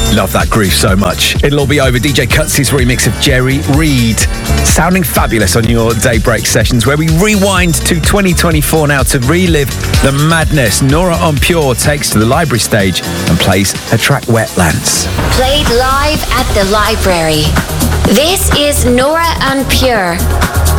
Love that groove so much. It'll all be over. DJ Cuts' remix of Jerry Reed. Sounding fabulous on your Daybreak sessions, where we rewind to 2024 now to relive the madness. Nora En Pure takes to the library stage and plays her track Wetlands. Played live at the library. This is Nora En Pure.